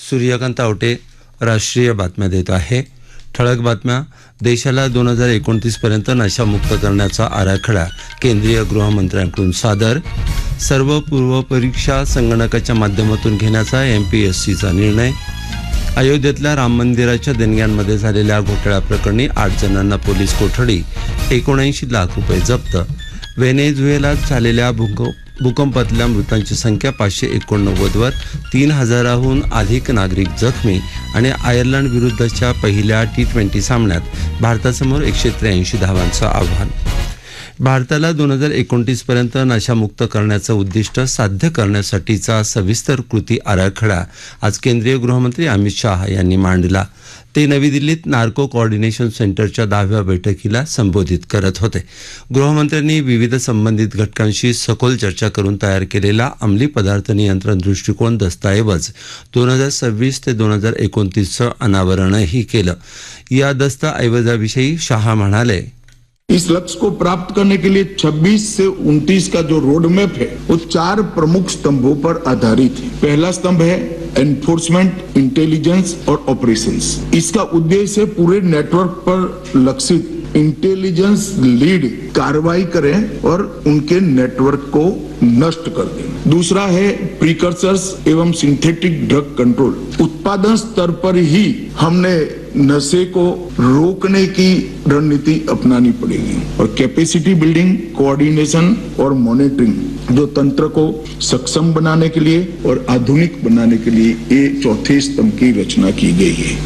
सूर्यकांत आवटे राष्ट्रीय बातम्या देत आहे. ठळक बातम्या. देशाला 2029 पर्यंत नशामुक्त करण्याचा आराखडा केंद्रीय गृहमंत्र्यांकडून सादर. सर्व पूर्वपरीक्षा संगणकाच्या माध्यमातून घेण्याचा MPSCचा निर्णय. अयोध्येतल्या राम मंदिराच्या देणग्यांमध्ये झालेल्या घोटाळ्याप्रकरणी 8 जणांना पोलीस कोठडी. 79 लाख रुपये जप्त. व्हेनेझुएलात झालेल्या भूकंपातल्या मृतांची संख्या 589 वर. 3000हून अधिक नागरिक जखमी. आणि आयर्लंड विरुद्धच्या पहिल्या T20 सामन्यात भारतासमोर 183 धावांचं आव्हान. भारताला 2029 पर्यंत नशामुक्त करण्याचं उद्दिष्ट साध्य करण्यासाठीचा सविस्तर कृती आराखडा आज केंद्रीय गृहमंत्री अमित शाह यांनी मांडला. ते नवी दिल्लीत नार्को कोऑर्डिनेशन सेंटरच्या 10व्या बैठकीला संबोधित करत होते. गृहमंत्र्यांनी विविध संबंधित घटकांशी सखोल चर्चा करून तयार केलेला अंमली पदार्थ नियंत्रण दृष्टिकोन दस्तऐवज 2026 ते 2029चं अनावरणही केलं. या दस्तऐवजाविषयी शाह म्हणाले, इस लक्ष्य को प्राप्त करने के लिए 26 से 29 का जो रोड मैप है वो 4 प्रमुख स्तंभों पर आधारित है. पहला स्तंभ है एनफोर्समेंट, इंटेलिजेंस और ऑपरेशंस. इसका उद्देश्य है पूरे नेटवर्क पर लक्षित इंटेलिजेंस लीड कार्रवाई करें और उनके नेटवर्क को नष्ट कर दें. दूसरा है प्रीकर्सर्स एवं सिंथेटिक ड्रग कंट्रोल. उत्पादन स्तर पर ही हमने नशे को रोकने की रणनीति अपनानी पड़ेगी. और कैपेसिटी बिल्डिंग, कोऑर्डिनेशन और मॉनिटरिंग जो तंत्र को सक्षम बनाने के लिए और आधुनिक बनाने के लिए ये चौथे स्तंभ की रचना की गई है.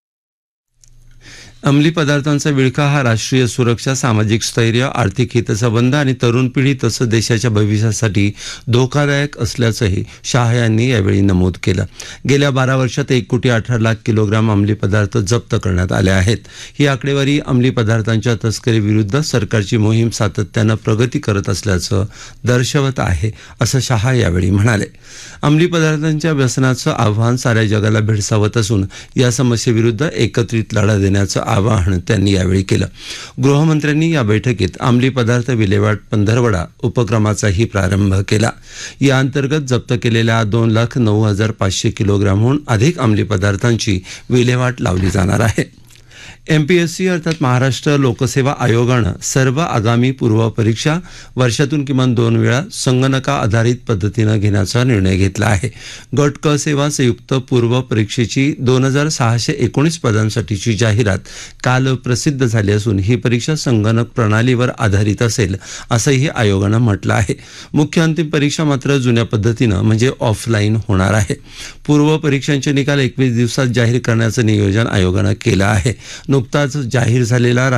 अंमली पदार्थांचा विळखा हा राष्ट्रीय सुरक्षा, सामाजिक स्थैर्य, आर्थिक हितसंबंध आणि तरुण पिढी तसंच देशाच्या भविष्यासाठी धोकादायक असल्याचंही शाह यांनी यावेळी नमूद केलं. गेल्या 12 वर्षात 1,18,00,000 किलोग्राम अंमली पदार्थ जप्त करण्यात आले आहेत. ही आकडेवारी अंमली पदार्थांच्या तस्करीविरुद्ध सरकारची मोहीम सातत्यानं प्रगती करत असल्याचं दर्शवत आहे, असं शाह यावेळी म्हणाले. अंमली पदार्थांच्या व्यसनाचं आव्हान साऱ्या जगाला भेडसावत असून या समस्येविरुद्ध एकत्रित लढा देण्याचं आवाहन त्यांनी यावेळी केलं. गृहमंत्र्यांनी या बैठकीत अंमली पदार्थ विल्हेवाट पंधरवडा उपक्रमाचाही प्रारंभ केला. या अंतर्गत जप्त केलेल्या 2,09,500 किलोग्रामहून अधिक अंमली पदार्थांची विल्हेवाट लावली जाणार आहे. MPSC अर्थात महाराष्ट्र लोकसेवा आयोगानं सर्व आगामी पूर्वपरीक्षा वर्षातून किमान 2 वेळा संगणका आधारित पद्धतीनं घेण्याचा निर्णय घेतला आहे. गट क सेवा संयुक्त पूर्व परीक्षेची 2,619 पदांसाठीची जाहिरात काल प्रसिद्ध झाली असून ही परीक्षा संगणक प्रणालीवर आधारित असेल असंही आयोगानं म्हटलं आहे. मुख्य अंतिम परीक्षा मात्र जुन्या पद्धतीनं म्हणजे ऑफलाईन होणार आहे. पूर्व परीक्षांचे निकाल 21 दिवसात जाहीर करण्याचं नियोजन आयोगानं केलं आहे. नुकताच जाहीर झालेला